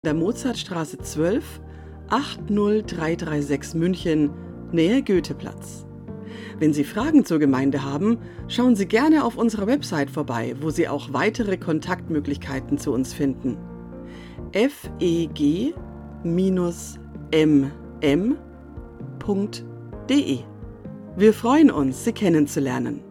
der Mozartstraße 12, 80336 München, Nähe Goetheplatz. Wenn Sie Fragen zur Gemeinde haben, schauen Sie gerne auf unserer Website vorbei, wo Sie auch weitere Kontaktmöglichkeiten zu uns finden. feg-mm.de. Wir freuen uns, Sie kennenzulernen.